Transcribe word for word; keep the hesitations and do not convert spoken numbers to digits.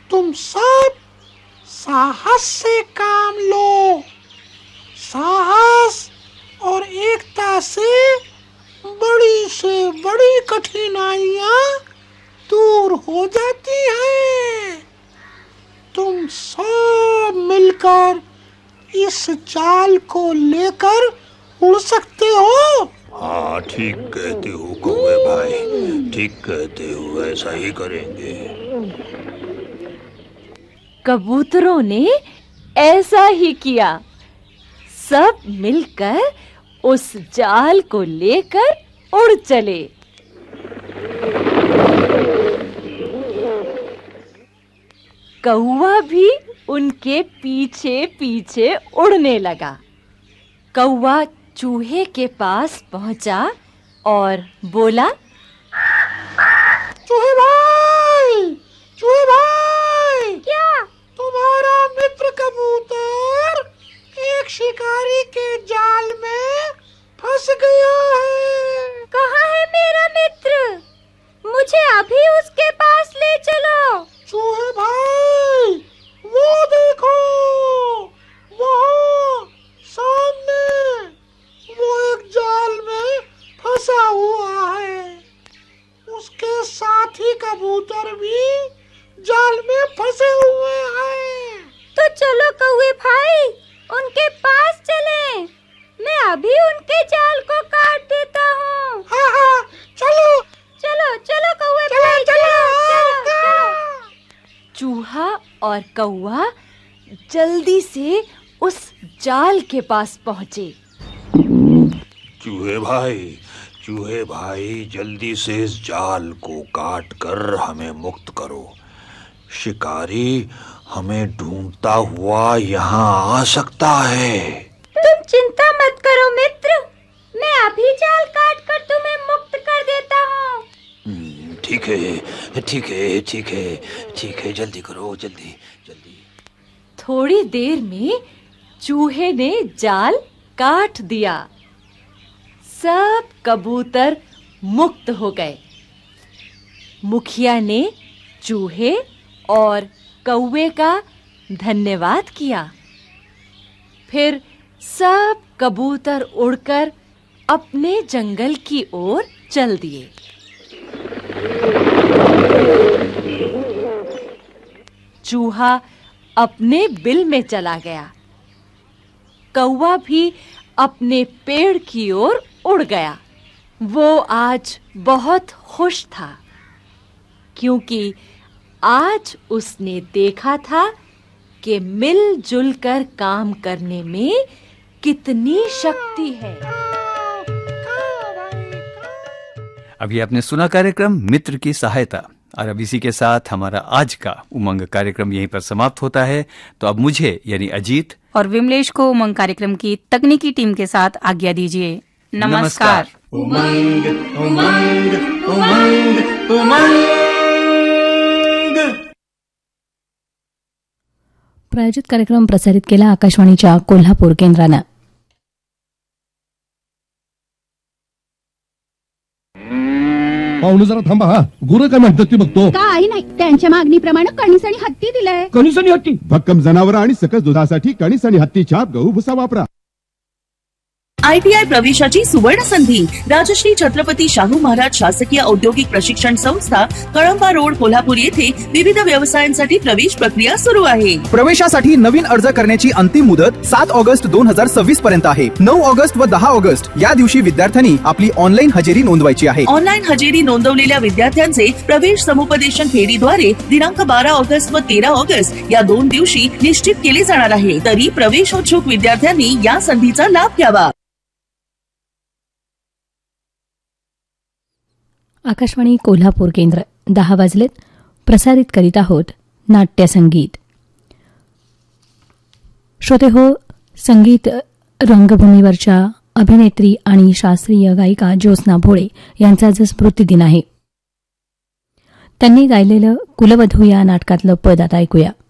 तुम सब साहस से काम लो। साहस और एकता से बड़ी से बड़ी कठिनाइयां दूर हो जाती हैं। तुम सब मिलकर इस जाल को लेकर उड़ सकते हो। हाँ, ठीक कहते हो कौवे भाई, ठीक कहते हो, ऐसा ही करेंगे। कबूतरों ने ऐसा ही किया। सब मिलकर उस जाल को लेकर उड़ चले। कौवा भी उनके पीछे पीछे उड़ने लगा। कौवा चूहे के पास पहुंचा और बोला, चूहे भाई, चूहे भाई, क्या? तुम्हारा मित्र कबूतर एक शिकारी के जाल में फंस गया है। कहाँ है मेरा मित्र? मुझे अभी उसके पास ले चलो। चूहे भाई, वो देखो, वहाँ सामने वो एक जाल में फंसा हुआ है। उसके साथी कबूतर भी जाल में फंसे हुए हैं। तो चलो कौवे भाई, उनके पास चलें। मैं अभी उनके जाल को काट देता हूँ। हाँ हाँ, चलो चलो चलो कौवे चलो, भाई, चलो, चलो, चलो। चलो। चूहा और कौवा जल्दी से उस जाल के पास पहुंचे। चूहे भाई, चूहे भाई, जल्दी से इस जाल को काट कर हमें मुक्त करो। शिकारी हमें ढूंढता हुआ यहाँ आ सकता है। तुम चिंता मत करो मित्र, मैं अभी जाल काट कर तुम्हें मुक्त कर देता हूँ। ठीक है, ठीक है, ठीक है, ठीक है, जल्दी करो, जल्दी जल्दी। थोड़ी देर में चूहे ने जाल काट दिया। सब कबूतर मुक्त हो गए। मुखिया ने चूहे और कौवे का धन्यवाद किया। फिर सब कबूतर उड़कर अपने जंगल की ओर चल दिए। चूहा अपने बिल में चला गया। कौवा भी अपने पेड़ की ओर उड़ गया। वो आज बहुत खुश था, क्योंकि आज उसने देखा था कि मिलजुल कर काम करने में कितनी शक्ति है। अभी आपने सुना कार्यक्रम मित्र की सहायता, और अब इसी के साथ हमारा आज का उमंग कार्यक्रम यहीं पर समाप्त होता है। तो अब मुझे यानी अजीत और विमलेश को उमंग कार्यक्रम की तकनीकी टीम के साथ आज्ञा दीजिए। नमस्कार। उमंग उमंग उमंग उमंग। प्रायोजित कार्यक्रम प्रसारित केला आकाशवाणीच्या कोल्हापूर केंद्रानं। पाहुणे जरा थांबा, हा गुरं काय म्हणतात ती बघतो. काही नाही, त्यांच्या मागणीप्रमाणे कणीस आणि हत्ती दिलंय. कणीस आणि हत्ती, भक्कम जनावर आणि सकस दुधासाठी कणीस आणि हत्ती छाप गहू भुसा वापरा. आयटीआय प्रवेशाची सुवर्ण संधी राजश्री छत्रपती शाहू महाराज शासकीय औद्योगिक प्रशिक्षण संस्था कळंबा रोड कोल्हापूर येथे विविध व्यवसायांसाठी प्रवेश प्रक्रिया सुरू आहे। प्रवेशासाठी नवीन अर्ज करण्याची अंतिम मुदत सात ऑगस्ट दोन हजार सव्वीस पर्यंत आहे। नऊ ऑगस्ट व दहा ऑगस्ट या दिवशी विद्यार्थ्यांनी आपली ऑनलाईन हजेरी नोंदवायची आहे। ऑनलाईन हजेरी नोंदवलेल्या विद्यार्थ्यांचे प्रवेश समुपदेशन फेरीद्वारे दिनांक बारा ऑगस्ट व तेरा ऑगस्ट या दोन दिवशी निश्चित केले जाणार आहे। तरी प्रवेशोत्सुक विद्यार्थ्यांनी या संधीचा लाभ घ्यावा। आकाशवाणी कोल्हापूर केंद्र दहा वाजलेत. प्रसारित करीत आहोत नाट्यसंगीत. श्रोते हो, संगीत रंगभूमीवरच्या अभिनेत्री आणि शास्त्रीय गायिका ज्योत्स्ना भोळे यांचा आज स्मृतिदिन आहे. त्यांनी गायलेलं कुलवधू या नाटकातलं पद आता ऐकूया.